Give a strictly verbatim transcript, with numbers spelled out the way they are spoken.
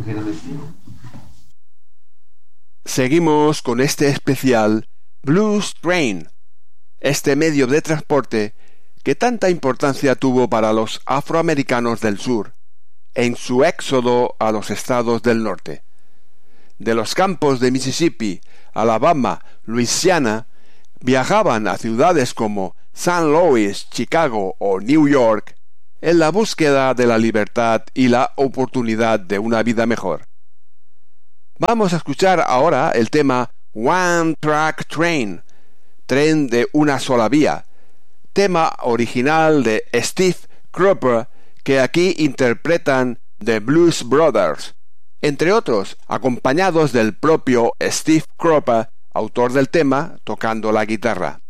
Seguimos con este especial Blues Train, este medio de transporte que tanta importancia tuvo para los afroamericanos del sur en su éxodo a los estados del norte. De los campos de Mississippi, Alabama, Luisiana, viajaban a ciudades como Saint Louis, Chicago o New York en la búsqueda de la libertad y la oportunidad de una vida mejor. Vamos a escuchar ahora el tema One Track Train, tren de una sola vía, tema original de Steve Cropper que aquí interpretan The Blues Brothers, entre otros acompañados del propio Steve Cropper, autor del tema, tocando la guitarra.